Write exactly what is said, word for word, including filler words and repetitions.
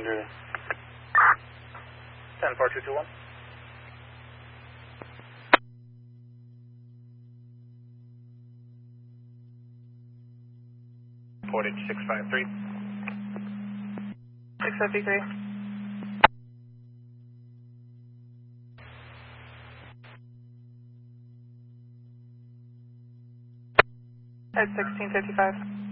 Roger. ten four two two one. Portage six five three. six fifty-three. At sixteen fifty-five.